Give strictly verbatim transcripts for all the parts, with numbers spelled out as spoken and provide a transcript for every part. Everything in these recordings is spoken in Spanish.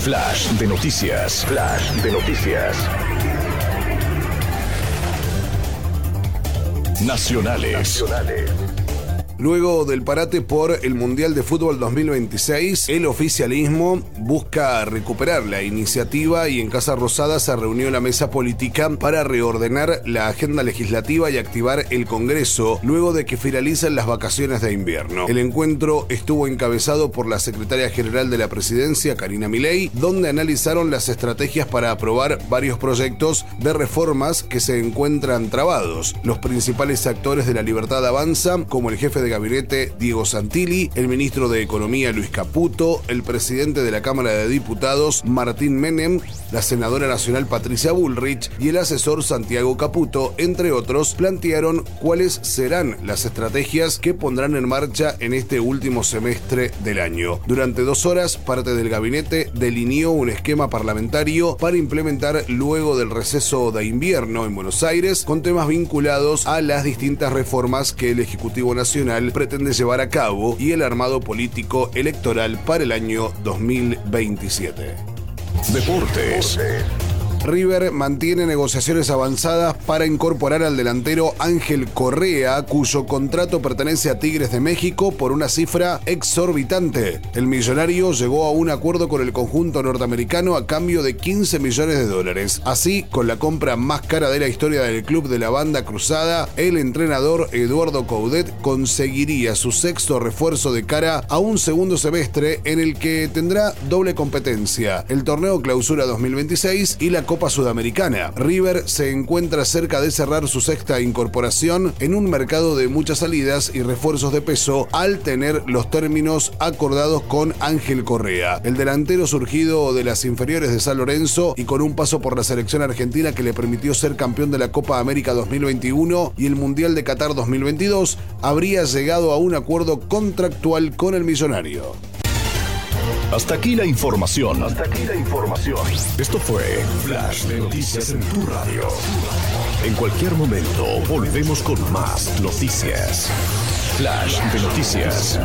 Flash de noticias. Flash de noticias. Nacionales. Nacionales. Luego del parate por el Mundial de Fútbol dos mil veintiséis, el oficialismo busca recuperar la iniciativa y en Casa Rosada se reunió la mesa política para reordenar la agenda legislativa y activar el Congreso luego de que finalicen las vacaciones de invierno. El encuentro estuvo encabezado por la secretaria general de la Presidencia, Karina Milei, donde analizaron las estrategias para aprobar varios proyectos de reformas que se encuentran trabados. Los principales actores de La Libertad Avanza, como el jefe de gabinete Diego Santilli, el ministro de Economía Luis Caputo, el presidente de la Cámara de Diputados Martín Menem, la senadora nacional Patricia Bullrich y el asesor Santiago Caputo, entre otros, plantearon cuáles serán las estrategias que pondrán en marcha en este último semestre del año. Durante dos horas, parte del gabinete delineó un esquema parlamentario para implementar luego del receso de invierno en Buenos Aires, con temas vinculados a las distintas reformas que el Ejecutivo Nacional pretende llevar a cabo y el armado político electoral para el año dos mil veintisiete. Deportes. River mantiene negociaciones avanzadas para incorporar al delantero Ángel Correa, cuyo contrato pertenece a Tigres de México por una cifra exorbitante. El millonario llegó a un acuerdo con el conjunto norteamericano a cambio de quince millones de dólares. Así, con la compra más cara de la historia del club de la banda cruzada, el entrenador Eduardo Coudet conseguiría su sexto refuerzo de cara a un segundo semestre en el que tendrá doble competencia: el torneo Clausura dos mil veintiséis y la Copa Sudamericana. River se encuentra cerca de cerrar su sexta incorporación en un mercado de muchas salidas y refuerzos de peso al tener los términos acordados con Ángel Correa. El delantero, surgido de las inferiores de San Lorenzo y con un paso por la selección argentina que le permitió ser campeón de la Copa América dos mil veintiuno y el Mundial de Qatar dos mil veintidós, habría llegado a un acuerdo contractual con el millonario. Hasta aquí la información. Hasta aquí la información. Esto fue Flash de Noticias en tu radio. En cualquier momento volvemos con más noticias. Flash de Noticias.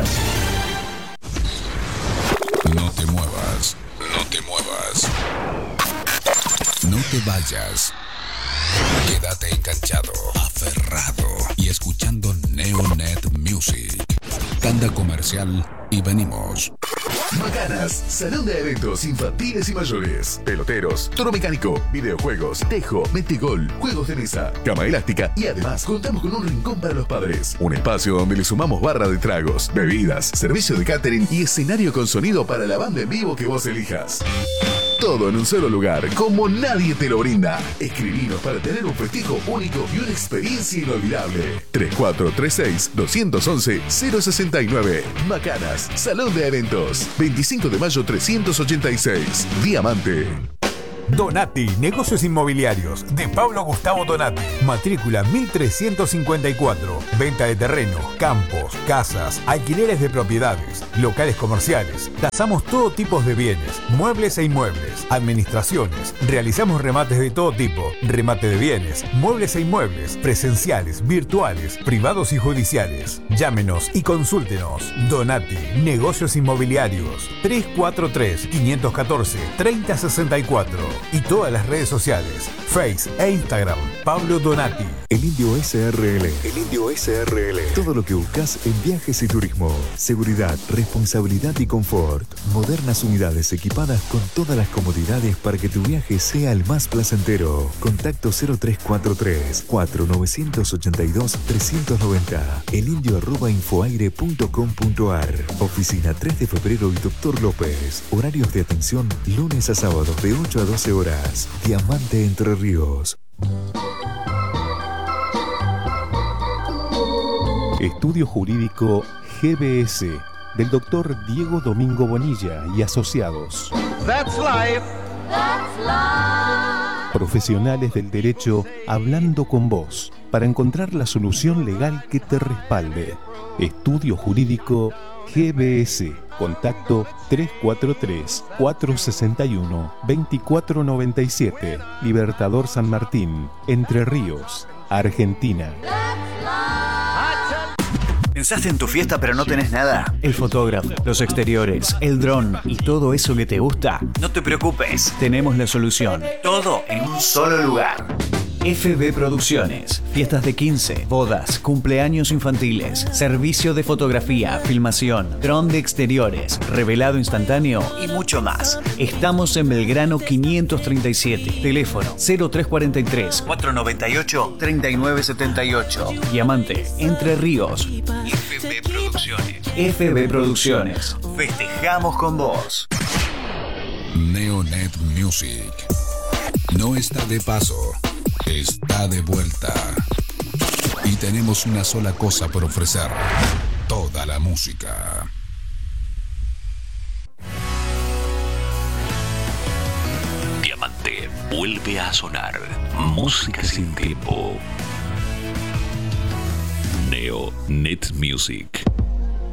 No te muevas. No te muevas. No te vayas. Quédate enganchado, aferrado y escuchando Neonet Music. Tanda comercial y venimos. Macanas, salón de eventos infantiles y mayores, peloteros, toro mecánico, videojuegos, tejo, metegol, juegos de mesa, cama elástica y además contamos con un rincón para los padres. Un espacio donde le sumamos barra de tragos, bebidas, servicio de catering y escenario con sonido para la banda en vivo que vos elijas. Todo en un solo lugar, como nadie te lo brinda. Escribinos para tener un festejo único y una experiencia inolvidable. tres cuatro tres seis, dos once, cero sesenta y nueve. Macanas, Salón de Eventos. veinticinco de mayo trescientos ochenta y seis. Diamante. Donati, negocios inmobiliarios, de Pablo Gustavo Donati. Matrícula mil trescientos cincuenta y cuatro. Venta de terreno, campos, casas, alquileres de propiedades, locales comerciales. Tasamos todo tipo de bienes, muebles e inmuebles, administraciones. Realizamos remates de todo tipo, remate de bienes, muebles e inmuebles, presenciales, virtuales, privados y judiciales. Llámenos y consúltenos. Donati, negocios inmobiliarios. tres cuatro tres, cinco uno cuatro, tres cero seis cuatro. Y todas las redes sociales, Face e Instagram, Pablo Donati. El Indio S R L. El Indio S R L. Todo lo que buscas en viajes y turismo. Seguridad, responsabilidad y confort. Modernas unidades equipadas con todas las comodidades para que tu viaje sea el más placentero. Contacto cero tres cuatro tres, cuatro nueve ocho dos, tres nueve cero. elindio arroba infoaire punto com punto ar. Oficina tres de febrero y Doctor López. Horarios de atención lunes a sábados de ocho a doce horas. Diamante Entre Ríos. Estudio Jurídico G B S del doctor Diego Domingo Bonilla y asociados. That's life. That's life. Profesionales del derecho hablando con vos para encontrar la solución legal que te respalde. Estudio Jurídico G B S. Contacto tres cuatro tres, cuatro seis uno, dos cuatro nueve siete. Libertador San Martín, Entre Ríos, Argentina. ¿Pensaste en tu fiesta pero no tenés nada? El fotógrafo, los exteriores, el dron y todo eso que te gusta. No te preocupes, tenemos la solución. Todo en un solo lugar. F B Producciones. Fiestas de quince, bodas, cumpleaños infantiles, servicio de fotografía, filmación, dron de exteriores, revelado instantáneo y mucho más. Estamos en Belgrano quinientos treinta y siete. Teléfono cero tres cuatro tres, cuatro nueve ocho, tres nueve siete ocho. Diamante, Entre Ríos. F B Producciones. F B Producciones. Festejamos con vos. Neonet Music. No está de paso. Está de vuelta. Y tenemos una sola cosa por ofrecer. Toda la música. Diamante vuelve a sonar. Música sin tiempo. Neonet Music.